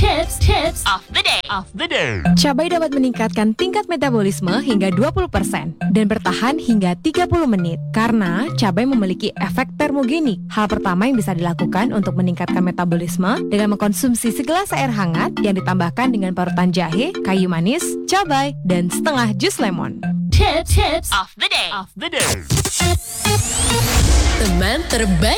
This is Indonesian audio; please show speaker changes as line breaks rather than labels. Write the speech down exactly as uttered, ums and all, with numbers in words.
Tips Tips of the day.
Of the day.
Cabai dapat meningkatkan tingkat metabolisme hingga dua puluh persen dan bertahan hingga tiga puluh menit karena cabai memiliki efek termogenik. Hal pertama yang bisa dilakukan untuk meningkatkan metabolisme dengan mengkonsumsi segelas air hangat yang ditambahkan dengan parutan jahe, kayu manis, cabai, dan setengah jus lemon.
Tips Tips of the day.
Of the day.
Teman terbaik